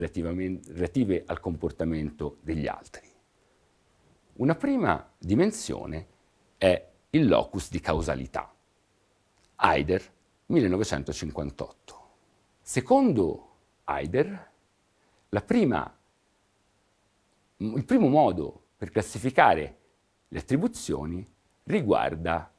relative al comportamento degli altri. Una prima dimensione è il locus di causalità. Haider, 1958. Secondo Haider, il primo modo per classificare le attribuzioni riguarda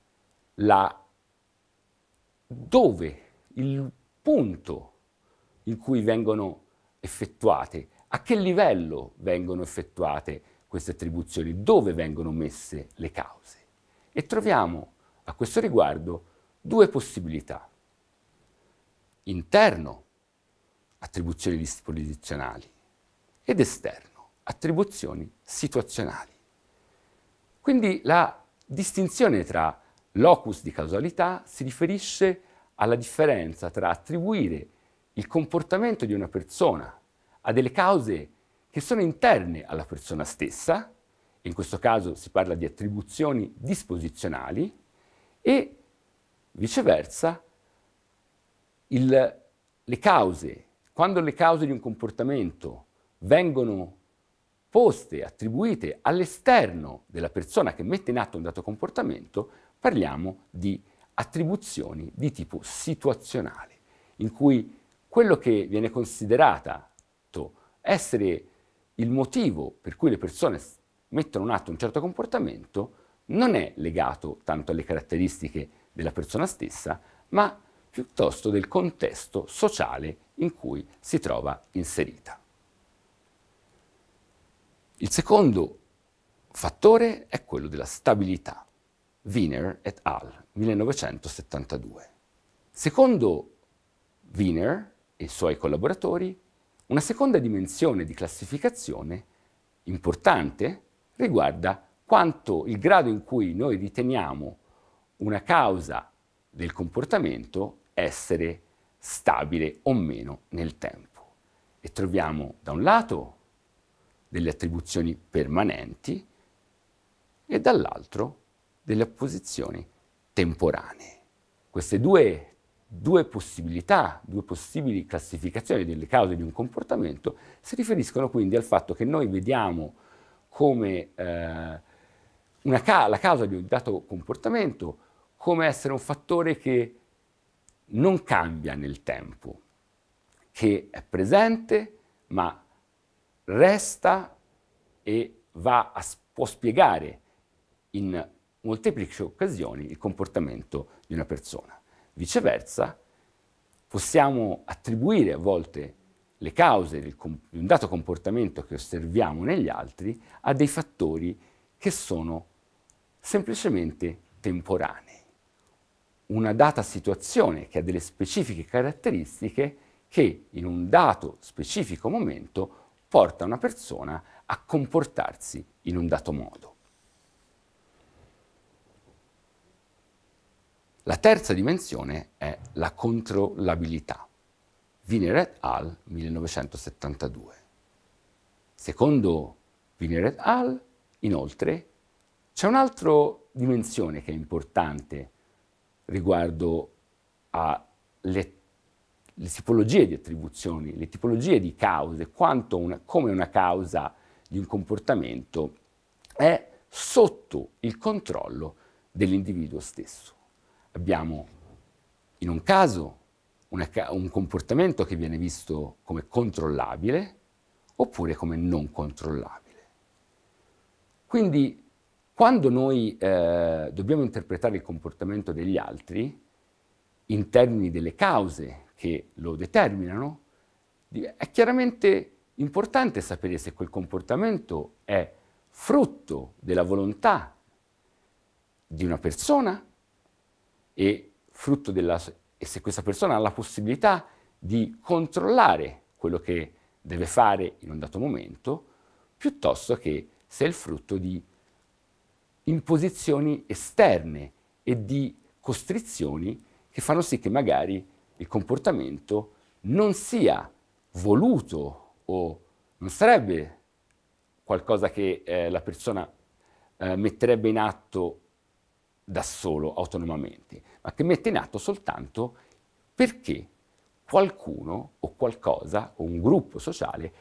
il punto in cui vengono effettuate, a che livello vengono effettuate queste attribuzioni, dove vengono messe le cause. E troviamo a questo riguardo due possibilità. Interno, attribuzioni disposizionali, ed esterno, attribuzioni situazionali. Quindi la distinzione tra locus di causalità si riferisce alla differenza tra attribuire il comportamento di una persona a delle cause che sono interne alla persona stessa, in questo caso si parla di attribuzioni disposizionali, e viceversa le cause, quando le cause di un comportamento vengono poste, attribuite all'esterno della persona che mette in atto un dato comportamento, parliamo di attribuzioni di tipo situazionale, in cui quello che viene considerato essere il motivo per cui le persone mettono in atto un certo comportamento non è legato tanto alle caratteristiche della persona stessa, ma piuttosto del contesto sociale in cui si trova inserita. Il secondo fattore è quello della stabilità. Wiener et al. 1972. Secondo Wiener e i suoi collaboratori, una seconda dimensione di classificazione importante riguarda quanto il grado in cui noi riteniamo una causa del comportamento essere stabile o meno nel tempo. E troviamo da un lato delle attribuzioni permanenti e dall'altro delle opposizioni temporanee. Queste due possibilità, due possibili classificazioni delle cause di un comportamento si riferiscono quindi al fatto che noi vediamo come la causa di un dato comportamento come essere un fattore che non cambia nel tempo, che è presente ma resta e può spiegare in molteplici occasioni il comportamento di una persona. Viceversa, possiamo attribuire a volte le cause di un dato comportamento che osserviamo negli altri a dei fattori che sono semplicemente temporanei. Una data situazione che ha delle specifiche caratteristiche che in un dato specifico momento porta una persona a comportarsi in un dato modo. La terza dimensione è la controllabilità. Wiener et al. 1972. Secondo Wiener et al., inoltre, c'è un'altra dimensione che è importante riguardo alle tipologie di attribuzioni, le tipologie di cause, come una causa di un comportamento è sotto il controllo dell'individuo stesso. Abbiamo in un caso un comportamento che viene visto come controllabile oppure come non controllabile. Quindi quando noi dobbiamo interpretare il comportamento degli altri in termini delle cause che lo determinano, è chiaramente importante sapere se quel comportamento è frutto della volontà di una persona e se questa persona ha la possibilità di controllare quello che deve fare in un dato momento, piuttosto che se è il frutto di imposizioni esterne e di costrizioni che fanno sì che magari il comportamento non sia voluto o non sarebbe qualcosa che la persona metterebbe in atto da solo, autonomamente, ma che mette in atto soltanto perché qualcuno o qualcosa o un gruppo sociale